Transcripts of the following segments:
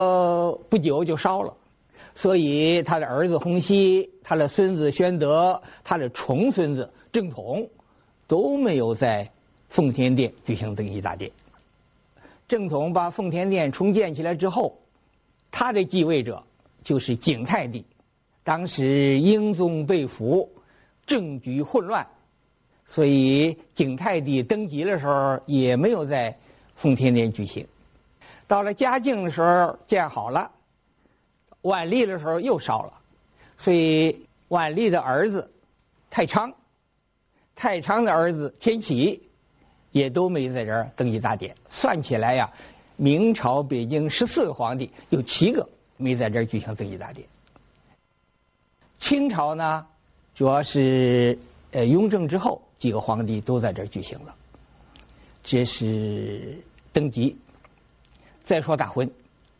不久就烧了，所以他的儿子弘皙、他的孙子宣德、他的重孙子正统都没有在奉天殿举行登基大典。正统把奉天殿重建起来之后，他的继位者就是景泰帝。当时英宗被俘，政局混乱，所以景泰帝登基的时候也没有在奉天殿举行。到了嘉靖的时候建好了，万历的时候又烧了，所以万历的儿子太昌的儿子天启也都没在这儿登基大典。算起来呀，明朝北京14个皇帝有7个没在这儿举行登基大典。清朝呢，主要是雍正之后几个皇帝都在这儿举行了。这是登基。再说大婚，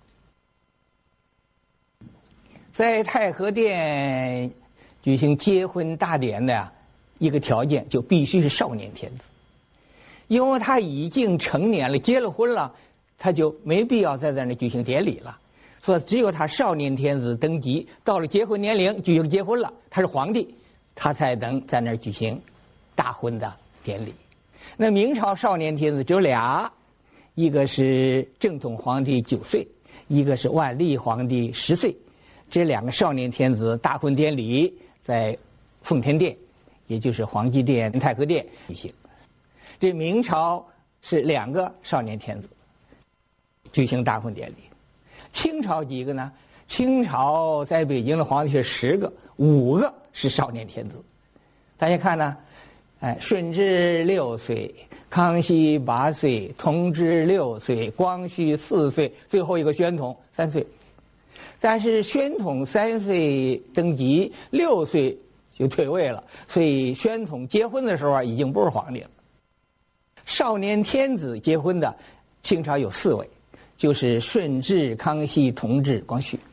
在太和殿举行结婚大典的一个条件就必须是少年天子，因为他已经成年了，结了婚了，他就没必要再在那举行典礼了。所以只有他少年天子登基，到了结婚年龄举行结婚了，他是皇帝，他才能在那儿举行大婚的典礼。那明朝少年天子只有俩，一个是正统皇帝9岁，一个是万历皇帝10岁。这2个少年天子大婚典礼在奉天殿，也就是皇极殿、太和殿举行。这明朝是2个少年天子举行大婚典礼。清朝几个呢？清朝在北京的皇帝是10个，5个是少年天子。大家看呢，顺治6岁，康熙8岁，同治6岁，光绪4岁，最后一个宣统3岁。但是宣统3岁登基，6岁就退位了，所以宣统结婚的时候已经不是皇帝了。少年天子结婚的，清朝有4位，就是顺治、康熙、同治、光绪。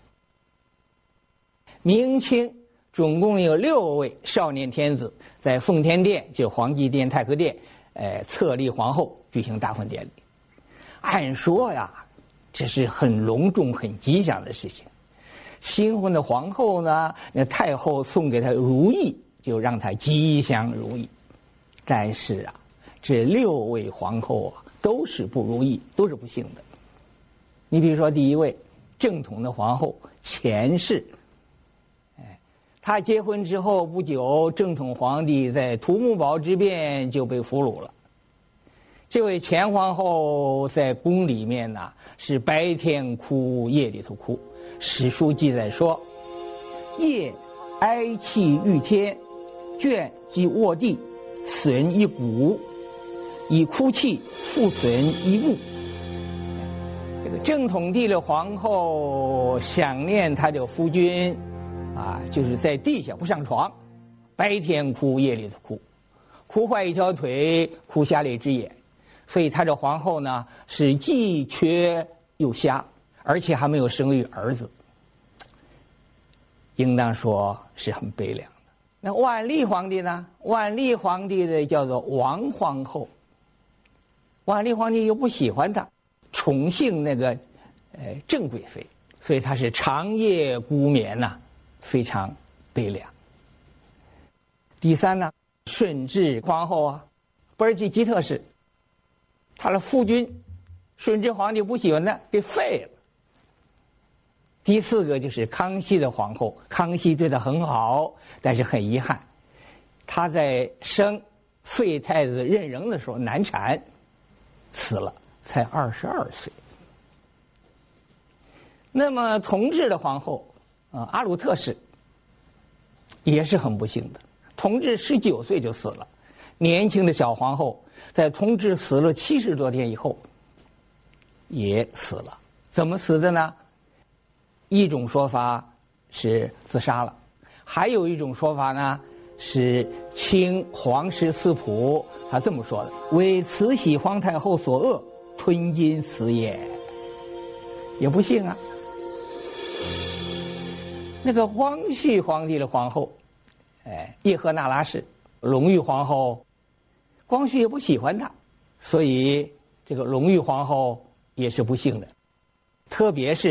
明清总共有6位少年天子在奉天殿，就皇极殿、太和殿，册立皇后，举行大婚典礼。按说呀，这是很隆重、很吉祥的事情。新婚的皇后呢，那太后送给她如意，就让她吉祥如意。但是啊，这6位皇后啊，都是不如意，都是不幸的。你比如说第1位，正统的皇后钱氏。她结婚之后不久，正统皇帝在土木堡之变就被俘虏了。这位钱皇后在宫里面呢，是白天哭，夜里头哭。史书记载说，夜哀泣欲天，倦即卧地，损一骨，以哭泣复损一物。这个正统帝的皇后想念她的夫君啊，就是在地下不上床，白天哭，夜里头哭，哭坏一条腿，哭瞎了一只眼。所以她这皇后呢，是既瘸又瞎，而且还没有生育儿子，应当说是很悲凉的。那万历皇帝呢？万历皇帝的叫做王皇后。万历皇帝又不喜欢她，宠幸那个郑贵妃，所以她是长夜孤眠呐，非常悲凉。第3呢，顺治皇后啊，波尔济吉特氏，他的夫君顺治皇帝不喜欢他，给废了。第4个就是康熙的皇后，康熙对她很好，但是很遗憾，她在生废太子胤禛的时候难产死了，才22岁。那么同治的皇后阿鲁特氏也是很不幸的，同治19岁就死了。年轻的小皇后在同治死了70多天以后也死了。怎么死的呢？一种说法是自杀了，还有一种说法呢是清皇室司仆他这么说的：为慈禧皇太后所恶，吞金死也。也不幸啊。那个光绪皇帝的皇后叶赫那拉氏，隆裕皇后，光绪也不喜欢她，所以这个隆裕皇后也是不幸的。 特别是